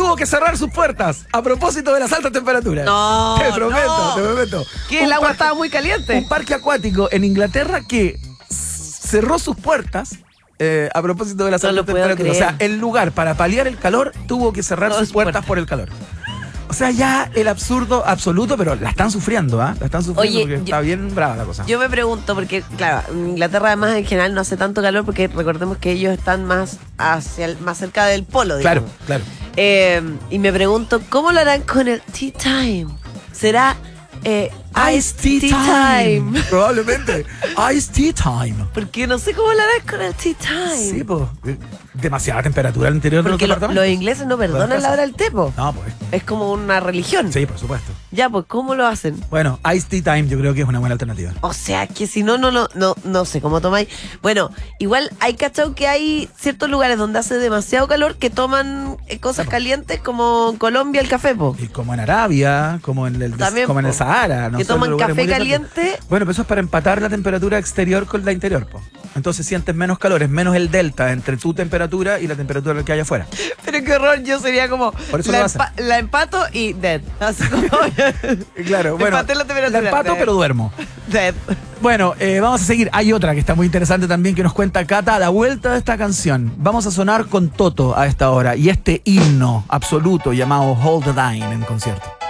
tuvo que cerrar sus puertas a propósito de las altas temperaturas. No, te prometo, no. te prometo. Que el agua estaba muy caliente. Un parque acuático en Inglaterra que cerró sus puertas a propósito de las No lo altas puedo temperaturas. O sea, creer. el lugar para paliar el calor tuvo que cerrar Todas sus sus puertas puertas. por el calor. O sea, ya el absurdo absoluto, pero la están sufriendo, ¿ah? La están sufriendo Oye, porque está bien brava la cosa. Yo me pregunto, porque claro, en Inglaterra además en general no hace tanto calor porque recordemos que ellos están más más cerca del polo, Claro, digamos. claro. Y me pregunto, ¿cómo lo harán con el tea time? ¿Será Ice tea time. Probablemente. Ice tea time. Porque no sé cómo lo harán con el tea time. Sí, pues. Demasiada temperatura al interior de los Porque departamentos. los ingleses no perdonan la hora del té, po. No, pues. Es como una religión. Sí, por supuesto. Ya, pues, ¿cómo lo hacen? Bueno, Ice tea time yo creo que es una buena alternativa. O sea, que si no, no sé cómo tomáis. Bueno, igual hay cachado que hay ciertos lugares donde hace demasiado calor que toman cosas calientes como en Colombia el café, po. Y como en Arabia, como en el, También, como en el po. Sahara. Que sé, toman lugares café muy calientes. caliente. Bueno, pero eso es para empatar la temperatura exterior con la interior, po. Entonces sientes menos calor, es menos el delta entre tu temperatura y la temperatura que hay afuera. Pero qué horror, yo sería como Por eso la, lo hacen. la empato y dead. Así como Claro, bueno. empaté la temperatura. La empato, dead. pero duermo. Dead. Bueno, vamos a seguir. Hay otra que está muy interesante también que nos cuenta Cata a la vuelta de esta canción. Vamos a sonar con Toto a esta hora y este himno absoluto llamado Hold the Line en concierto.